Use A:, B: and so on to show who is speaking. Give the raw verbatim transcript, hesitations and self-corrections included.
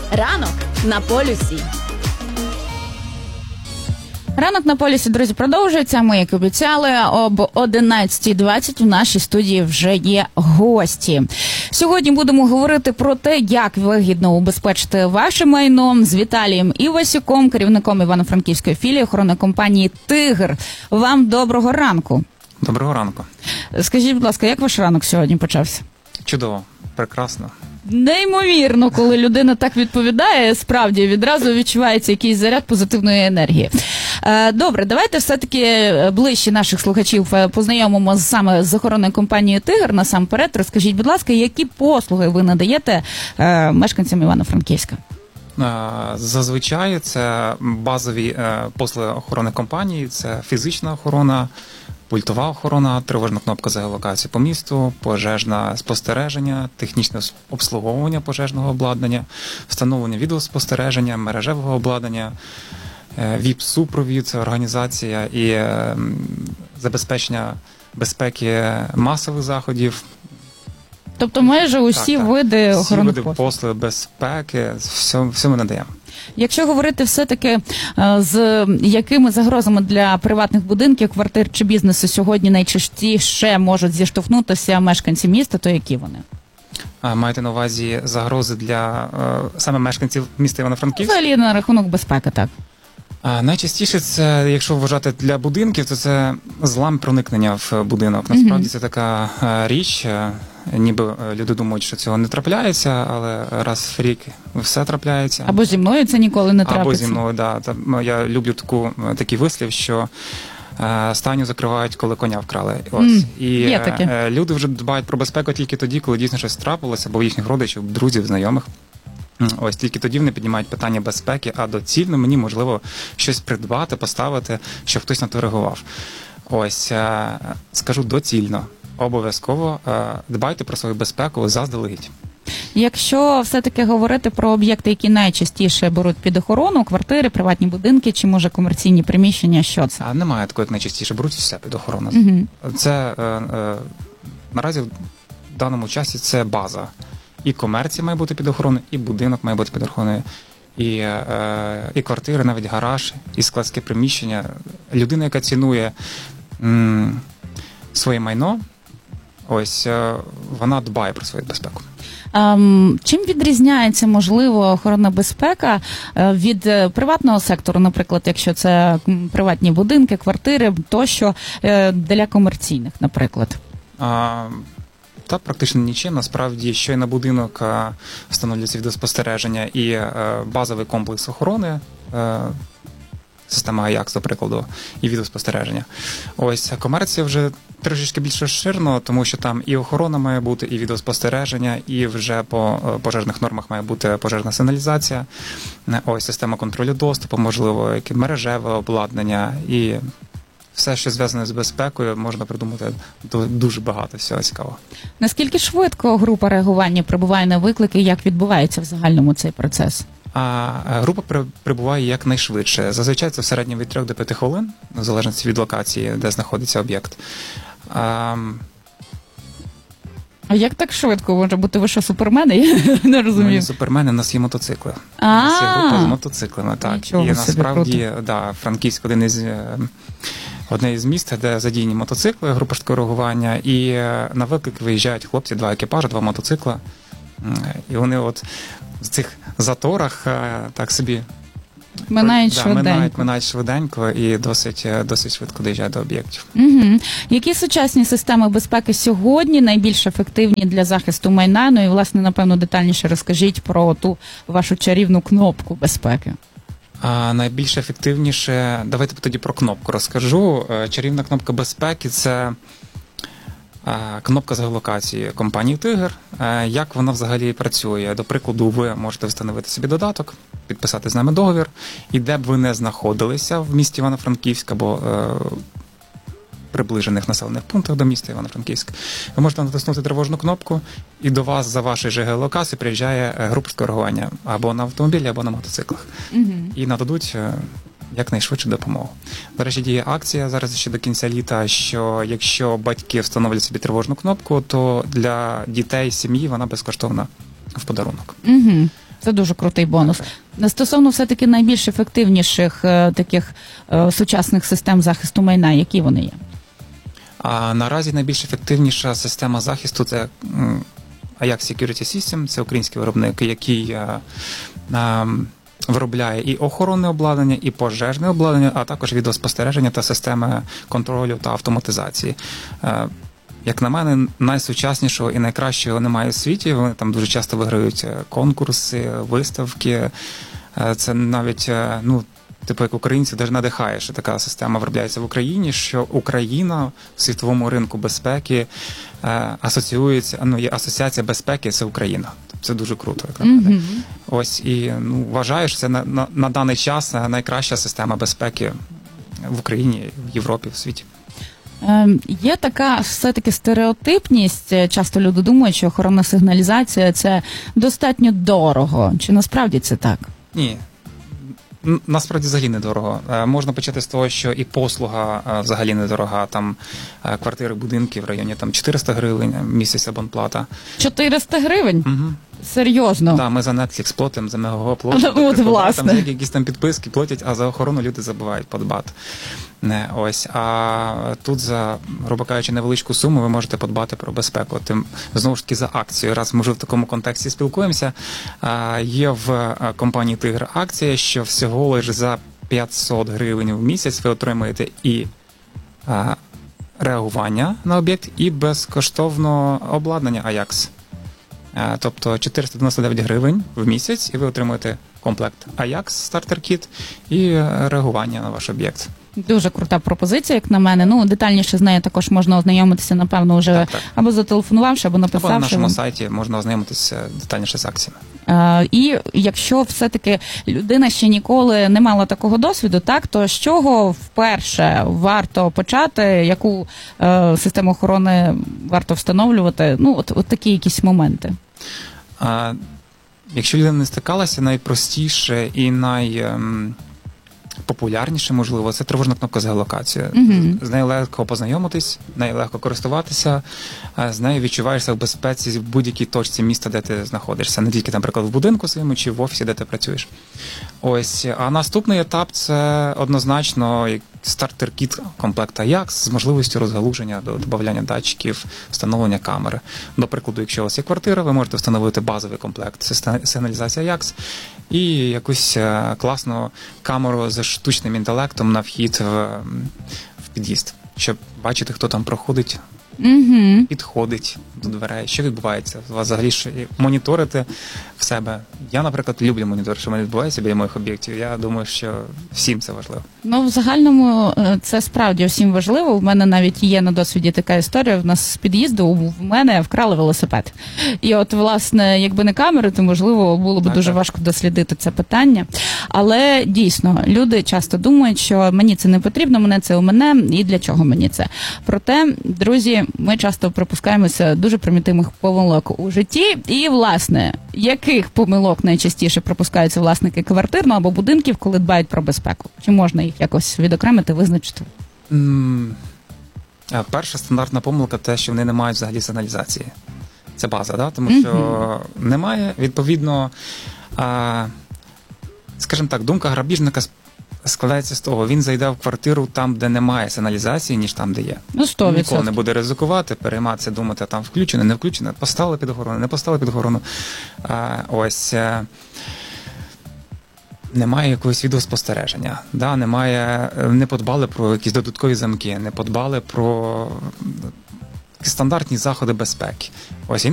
A: Ранок на полюсі.
B: Ранок на полюсі, друзі, продовжується. Ми, як обіцяли, об одинадцятій двадцять в нашій студії вже є гості. Сьогодні будемо говорити про те, як вигідно убезпечити ваше майно з Віталієм Івасюком, керівником Івано-Франківської філії охоронної компанії «Тигр». Вам доброго ранку.
C: Доброго ранку.
B: Скажіть, будь ласка, як ваш ранок сьогодні почався?
C: Чудово, прекрасно.
B: Неймовірно, коли людина так відповідає, справді відразу відчувається якийсь заряд позитивної енергії. Добре, давайте все-таки ближче наших слухачів познайомимо саме з охоронною компанією «Тигр». Насамперед, розкажіть, будь ласка, які послуги ви надаєте мешканцям Івано-Франківська?
C: Зазвичай це базові послуги охорони компанії, це фізична охорона, пультова охорона, тривожна кнопка за геолокацією по місту, пожежне спостереження, технічне обслуговування пожежного обладнання, встановлення відеоспостереження, мережевого обладнання, віп-супровід, це організація і забезпечення безпеки масових заходів.
B: Тобто майже усі
C: так, так.
B: види охорони
C: послуг. Всі види послуги безпеки, все, все ми надаємо.
B: Якщо говорити все-таки, з якими загрозами для приватних будинків, квартир чи бізнесу сьогодні найчастіше можуть зіштовхнутися мешканці міста, то які вони?
C: А маєте на увазі загрози для саме мешканців міста Івано-Франківська?
B: Взагалі на рахунок безпеки, так.
C: А найчастіше це, якщо вважати для будинків, то це злам проникнення в будинок. Насправді mm-hmm. це така річ, ніби люди думають, що цього не трапляється, але раз в рік все трапляється.
B: Або зі мною це ніколи не трапиться.
C: Або зі мною, да. Я люблю таку, такий вислів, що стайню закривають, коли коня вкрали. Ось.
B: Mm,
C: і
B: є таке.
C: Люди вже дбають про безпеку тільки тоді, коли дійсно щось трапилося, або їхніх родичів, друзів, знайомих. Ось тільки тоді вони піднімають питання безпеки, а доцільно мені можливо щось придбати, поставити, щоб хтось на то реагував. Ось, скажу доцільно, обов'язково дбайте про свою безпеку заздалегідь. Якщо
B: все-таки говорити про об'єкти, які найчастіше беруть під охорону, квартири, приватні будинки чи, може, комерційні приміщення, що це?
C: А немає такого, як найчастіше, беруть все під охорону.
B: Угу.
C: Це е, е, наразі в даному часі це база. І комерція має бути під охороною, і будинок має бути під охороною, і, е, і квартири, навіть гараж, і складське приміщення. Людина, яка цінує м, своє майно, ось е, вона дбає про свою безпеку.
B: Um, чим відрізняється, можливо, охоронна безпека від приватного сектору, наприклад, якщо це приватні будинки, квартири, тощо для комерційних, наприклад?
C: А, Та практично нічим. Насправді, що і на будинок встановлюється відеоспостереження і базовий комплекс охорони, система АЯКС, до прикладу, і відеоспостереження. Ось комерція вже трошечки більш розширена, тому що там і охорона має бути, і відеоспостереження, і вже по пожежних нормах має бути пожежна сигналізація, ось система контролю доступу, можливо, яке мережеве обладнання і все, що зв'язане з безпекою, можна придумати дуже багато всього цікавого.
B: Наскільки швидко група реагування прибуває на виклики, як відбувається в загальному цей процес?
C: А група прибуває якнайшвидше. Зазвичай це в середньому від трьох до п'яти хвилин, в залежності від локації, де знаходиться об'єкт. А,
B: а як так швидко може бути? Ви що, супермени? Я не розумію.
C: Ми супермени, у нас є мотоцикли. У нас є група з мотоциклами, так. І насправді, да, Франківськ один із одне із міст, де задіяні мотоцикли, група швидкого реагування, і на виклик виїжджають хлопці, два екіпажі, два мотоцикла. І вони от в цих заторах так собі
B: минають
C: да,
B: швиденько.
C: Минають, минають швиденько і досить, досить швидко доїжджають до об'єктів.
B: Угу. Які сучасні системи безпеки сьогодні найбільш ефективні для захисту майна? Ну і, власне, напевно, детальніше розкажіть про ту вашу чарівну кнопку безпеки.
C: А найбільш ефективніше, давайте тоді про кнопку розкажу. Чарівна кнопка безпеки – це кнопка з геолокації компанії «Тигр». Як вона взагалі працює? До прикладу, ви можете встановити собі додаток, підписати з нами договір, і де б ви не знаходилися в місті Івано-Франківськ або е, приближених населених пунктах до міста Івано-Франківськ, ви можете натиснути тривожну кнопку, і до вас за вашою же геолокацією приїжджає група швидкого реагування або на автомобілі, або на мотоциклах. Угу. І нададуть якнайшвидше допомогу. До речі, діє акція зараз ще до кінця літа, що якщо батьки встановлять собі тривожну кнопку, то для дітей, сім'ї вона безкоштовна в подарунок.
B: Угу. Це дуже крутий бонус. Стосовно все-таки найбільш ефективніших е, таких е, сучасних систем захисту майна, які вони є?
C: А наразі найбільш ефективніша система захисту – це м, Ajax Security System, це український виробник, який е, е, виробляє і охоронне обладнання, і пожежне обладнання, а також відеоспостереження та системи контролю та автоматизації. Е, Як на мене, найсучаснішого і найкращого немає в світі. Вони там дуже часто виграють конкурси, виставки. Це навіть, ну, типу, як українців даже надихає, що така система виробляється в Україні, що Україна в світовому ринку безпеки асоціюється, ну, є асоціація безпеки – це Україна. Це дуже круто, як на мене. Mm-hmm. Ось, і ну, вважаю, що це на, на, на даний час найкраща система безпеки в Україні, в Європі, в світі.
B: Є така все-таки стереотипність, часто люди думають, що охоронна сигналізація – це достатньо дорого. Чи насправді це так?
C: Ні. Насправді взагалі недорого. Можна почати з того, що і послуга взагалі недорога. Там квартири, будинки в районі там чотириста гривень місяць абонплата.
B: чотириста гривень?
C: Угу.
B: Серйозно?
C: Так, да, ми за Netflix платимо, за Мегаго платимо.
B: От, власне.
C: Там якісь там підписки платять, а за охорону люди забувають подбати. Не, ось. А тут за, грубо кажучи, невеличку суму ви можете подбати про безпеку. Тим, знову ж таки, за акцію. Раз ми вже в такому контексті спілкуємося, є в компанії «Тигр» акція, що всього лише за п'ятсот гривень в місяць ви отримуєте і реагування на об'єкт, і безкоштовно обладнання Ajax. Тобто чотириста дев'яносто дев'ять гривень в місяць, і ви отримуєте комплект Ajax Starter Kit і реагування на ваш об'єкт.
B: Дуже крута пропозиція, як на мене. Ну, детальніше з нею також можна ознайомитися, напевно, вже так, так. або зателефонувавши, або написавши.
C: Або на нашому сайті можна ознайомитися детальніше з акціями.
B: А, і якщо все-таки людина ще ніколи не мала такого досвіду, так, то з чого вперше варто почати, яку е, систему охорони варто встановлювати? Ну, от, от такі якісь моменти.
C: А, якщо людина не стикалася, найпростіше і най... Ем... популярніше, можливо, це тривожна кнопка з геолокацією. Mm-hmm. З нею легко познайомитись, нею легко користуватися, з нею відчуваєшся в безпеці в будь-якій точці міста, де ти знаходишся. Не тільки, наприклад, в будинку своєму чи в офісі, де ти працюєш. Ось. А наступний етап – це однозначно стартер-кіт комплект Ajax з можливістю розгалуження, додавання датчиків, встановлення камери. До прикладу, якщо у вас є квартира, ви можете встановити базовий комплект сигналізація Ajax і якусь класну камеру з штучним інтелектом на вхід в, в під'їзд, щоб бачити, хто там проходить,
B: mm-hmm.
C: підходить до дверей, що відбувається. У вас взагалі ж моніторити в себе. Я, наприклад, люблю моніторити, що в мене відбувається біля моїх об'єктів. Я думаю, що всім це важливо.
B: Ну, в загальному це справді всім важливо. У мене навіть є на досвіді така історія. В нас з під'їзду в мене вкрали велосипед. І от, власне, якби не камери, то, можливо, було б так, дуже так. важко дослідити це питання. Але, дійсно, люди часто думають, що мені це не потрібно, мене це у мене, і для чого мені це. Проте, друзі, ми часто припускаємося дуже примітивних помилок у житті. І, власне, яких помилок найчастіше припускаються власники квартир ну, або будинків, коли дбають про безпеку? Чи можна їх якось відокремити, визначити?
C: Mm. Перша стандартна помилка – те, що вони не мають взагалі сигналізації. Це база, да? Тому що mm-hmm. немає, відповідно, а, скажімо так, думка грабіжника складається з того, він зайде в квартиру там, де немає сигналізації, ніж там, де є.
B: Ну, сто відсотків.
C: Ніколи не буде ризикувати, перейматися, думати, там включено, не включено, поставили під охорону, не поставили під охорону. А, ось... Немає якогось відеоспостереження, да? Немає, не подбали про якісь додаткові замки, не подбали про стандартні заходи безпеки. Ось